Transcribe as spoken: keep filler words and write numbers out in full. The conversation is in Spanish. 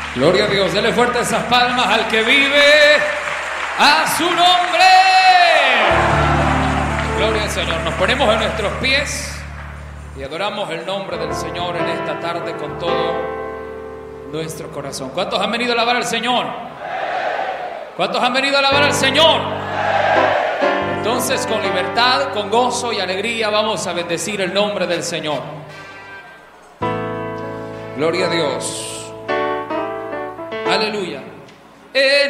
Gloria a Dios. Dele fuerte esas palmas al que vive a su nombre. Gloria al Señor. Nos ponemos en nuestros pies y adoramos el nombre del Señor en esta tarde con todo nuestro corazón. ¿Cuántos han venido a alabar al Señor? ¿Cuántos han venido a alabar al Señor? Entonces, con libertad, con gozo y alegría vamos a bendecir el nombre del Señor. Gloria a Dios. Aleluya. En